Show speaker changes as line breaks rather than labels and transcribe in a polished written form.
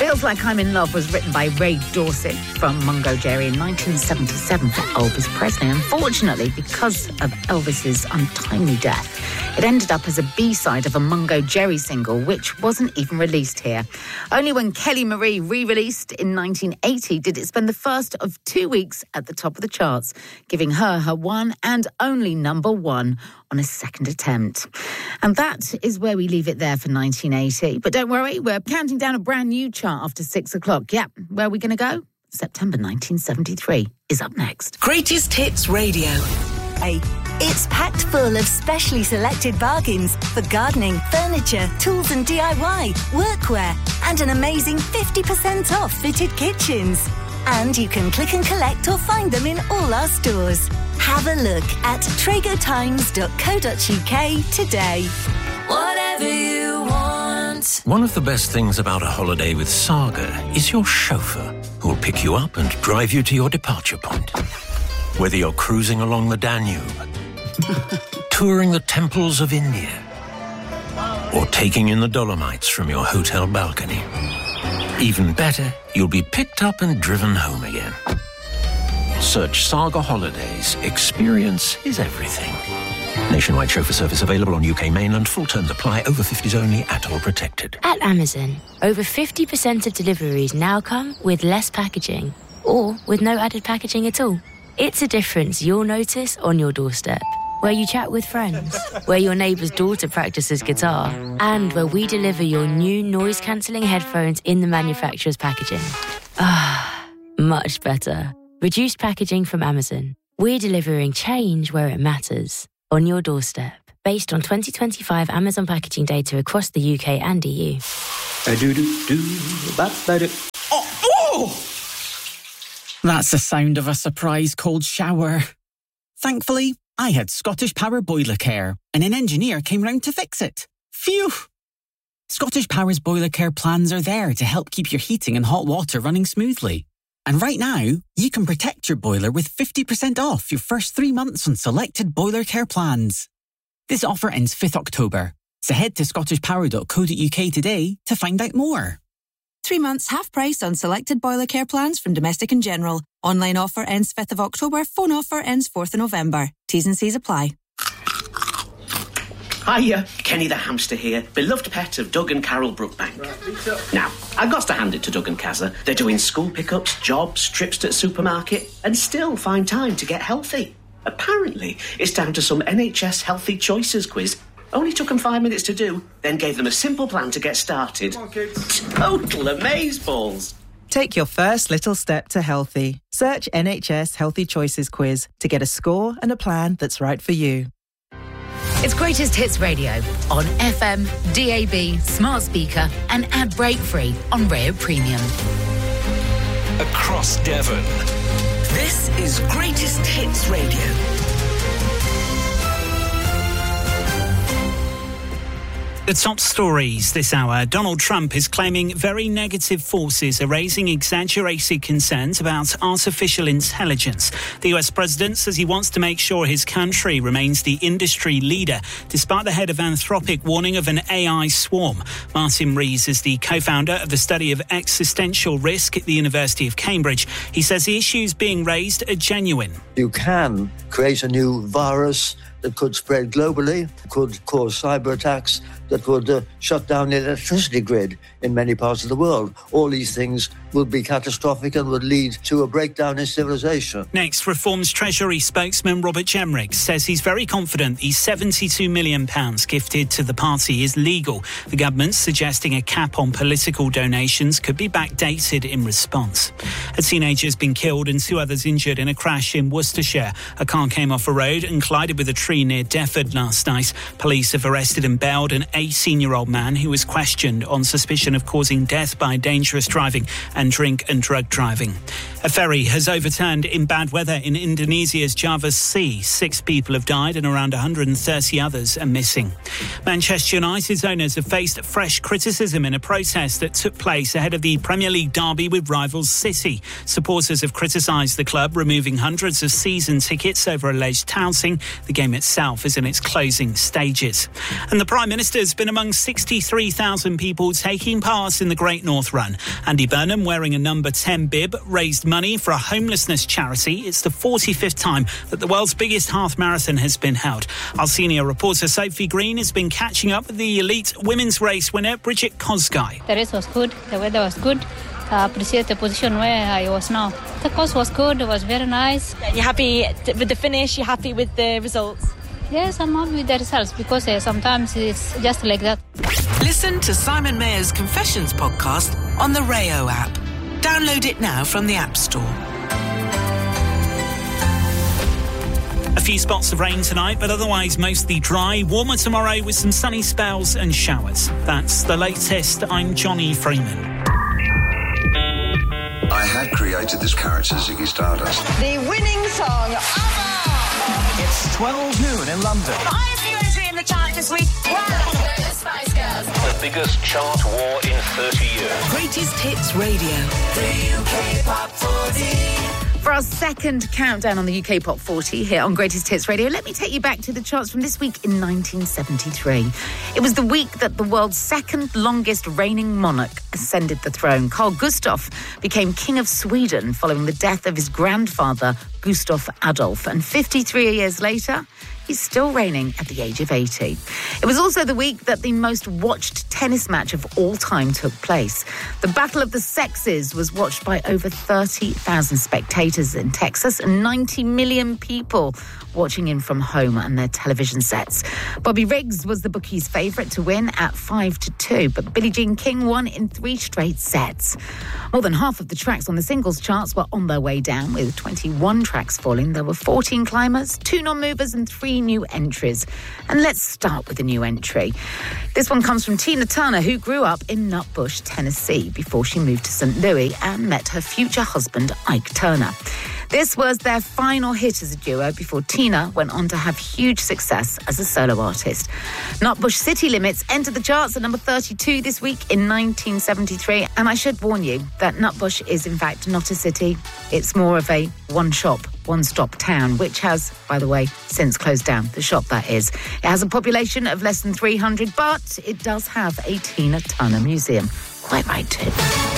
Feels Like I'm in Love was written by Ray Dorset from Mungo Jerry in 1977 for Elvis Presley. Unfortunately, because of Elvis's untimely death, it ended up as a B-side of a Mungo Jerry single, which wasn't even released here. Only when Kelly Marie re-released in 1980 did it spend the first of 2 weeks at the top of the charts, giving her one and only number one on a second attempt. And that is where we leave it there for 1980. But don't worry, we're counting down a brand new chart after 6 o'clock. Yeah, where are we going to go? September 1973 is up next.
Greatest Hits Radio.
It's packed full of specially selected bargains for gardening, furniture, tools and DIY, workwear, and an amazing 50% off fitted kitchens. And you can click and collect or find them in all our stores. Have a look at tragotimes.co.uk today.
Whatever you want.
One of the best things about a holiday with Saga is your chauffeur, who'll pick you up and drive you to your departure point. Whether you're cruising along the Danube, touring the temples of India, or taking in the Dolomites from your hotel balcony. Even better, you'll be picked up and driven home again. Search Saga Holidays. Experience is everything. Nationwide chauffeur service available on UK mainland. Full terms apply. Over 50s only. At all protected.
At Amazon, over 50% of deliveries now come with less packaging or with no added packaging at all. It's a difference you'll notice on your doorstep, where you chat with friends, where your neighbour's daughter practices guitar, and where we deliver your new noise-cancelling headphones in the manufacturer's packaging. Ah, much better. Reduced packaging from Amazon. We're delivering change where it matters, on your doorstep, based on 2025 Amazon packaging data across the UK and EU.
Oh! That's the sound of a surprise cold shower. Thankfully, I had Scottish Power Boiler Care, and an engineer came round to fix it. Phew! Scottish Power's Boiler Care plans are there to help keep your heating and hot water running smoothly. And right now, you can protect your boiler with 50% off your first 3 months on selected Boiler Care plans. This offer ends 5th October, so head to scottishpower.co.uk today to find out more.
3 months half price on selected Boiler Care plans from Domestic and General. Online offer ends 5th of October. Phone offer ends 4th of November. T's and C's apply.
Hiya, Kenny the hamster here, beloved pet of Doug and Carol Brookbank. Now, I've got to hand it to Doug and Kazza. They're doing school pickups, jobs, trips to the supermarket, and still find time to get healthy. Apparently, it's down to some NHS Healthy Choices quiz. Only took them 5 minutes to do, then gave them a simple plan to get started. Come on, kids. Total amazeballs.
Take your first little step to healthy. Search NHS Healthy Choices quiz to get a score and a plan that's right for you.
It's Greatest Hits Radio on FM, DAB, smart speaker and ad break free on Rayo Premium.
Across Devon. This is Greatest Hits Radio.
The top stories this hour. Donald Trump is claiming very negative forces are raising exaggerated concerns about artificial intelligence. The US president says he wants to make sure his country remains the industry leader, despite the head of Anthropic warning of an AI swarm. Martin Rees is the co-founder of the study of existential risk at the University of Cambridge. He says the issues being raised are genuine.
You can create a new virus that could spread globally, could cause cyber attacks that would shut down the electricity grid in many parts of the world. All these things would be catastrophic and would lead to a breakdown in civilization.
Next, Reform's Treasury spokesman Robert Jenrick says he's very confident the £72 million gifted to the party is legal. The government's suggesting a cap on political donations could be backdated in response. A teenager has been killed and 2 others injured in a crash in Worcestershire. A car came off a road and collided with a tree near Deptford last night. Police have arrested and bailed an 18-year-old man who was questioned on suspicion of causing death by dangerous driving and drink and drug driving. A ferry has overturned in bad weather in Indonesia's Java Sea. 6 people have died and around 130 others are missing. Manchester United's owners have faced fresh criticism in a protest that took place ahead of the Premier League derby with rivals City. Supporters have criticised the club removing hundreds of season tickets over alleged touting. The game itself is in its closing stages. And the Prime Minister's has been among 63,000 people taking part in the Great North Run. Andy Burnham, wearing a number 10 bib, raised money for a homelessness charity. It's the 45th time that the world's biggest half marathon has been held. Our senior reporter Sophie Green has been catching up with the elite women's race winner Bridget Kosgei.
The race was good, the weather was good. I appreciate the position where I was now. The course was good, it was very nice.
You're happy with the finish, you're happy with the results?
Yes, I'm happy with the results because sometimes it's just like that.
Listen to Simon Mayer's Confessions podcast on the Rayo app. Download it now from the App Store.
A few spots of rain tonight, but otherwise mostly dry. Warmer tomorrow with some sunny spells and showers. That's the latest. I'm Johnny Freeman.
I had created this character, Ziggy Stardust.
The winning song, ABBA!
It's 12 noon in London.
The highest new entry in the chart this week. Wow! The Spice Girls.
The biggest chart war in 30 years.
Greatest Hits Radio.
The UK Pop 40.
For our second countdown on the UK Pop 40 here on Greatest Hits Radio, let me take you back to the charts from this week in 1973. It was the week that the world's second longest reigning monarch ascended the throne. Carl Gustaf became King of Sweden following the death of his grandfather, Gustav Adolf. And 53 years later, he's still reigning at the age of 80. It was also the week that the most watched tennis match of all time took place. The Battle of the Sexes was watched by over 30,000 spectators in Texas and 90 million people watching in from home and their television sets. Bobby Riggs was the bookies' favourite to win at 5-2, but Billie Jean King won in 3 straight sets. More than half of the tracks on the singles charts were on their way down, with 21 tracks falling. There were 14 climbers, 2 non-movers and 3 new entries. And let's start with a new entry. This one comes from Tina Turner, who grew up in Nutbush, Tennessee, before she moved to St. Louis and met her future husband, Ike Turner. This was their final hit as a duo before Tina went on to have huge success as a solo artist. Nutbush City Limits entered the charts at number 32 this week in 1973. And I should warn you that Nutbush is in fact not a city. It's more of a one-shop, one-stop town, which has, by the way, since closed down. The shop, that is. It has a population of less than 300, but it does have a Tina Turner museum. Quite right too.